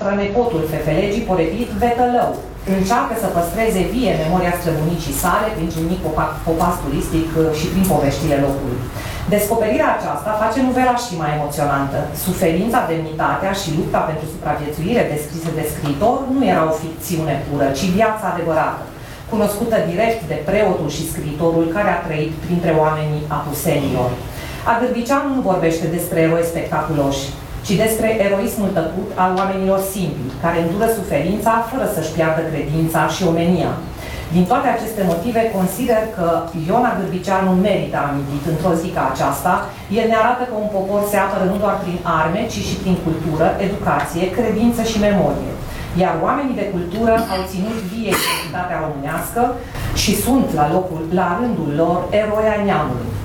strănepotul fefelegii poreclit Vetălău, încearcă să păstreze vie memoria străbunicii sale prin un mic popas turistic și prin poveștile locului. Descoperirea aceasta face novela și mai emoționantă. Suferința, demnitatea și lupta pentru supraviețuire descrise de scriitor nu era o ficțiune pură, ci viața adevărată, cunoscută direct de preotul și scriitorul care a trăit printre oamenii apusenilor. Agârbiceanu nu vorbește despre eroi spectaculoși, ci despre eroismul tăcut al oamenilor simpli, care îndură suferința fără să-și piardă credința și omenia. Din toate aceste motive, consider că Ion Agârbiceanu merită amintit într-o zi ca aceasta. El ne arată că un popor se apără nu doar prin arme, ci și prin cultură, educație, credință și memorie. Iar oamenii de cultură au ținut vie identitatea românească și sunt la rândul lor eroi ai neamului.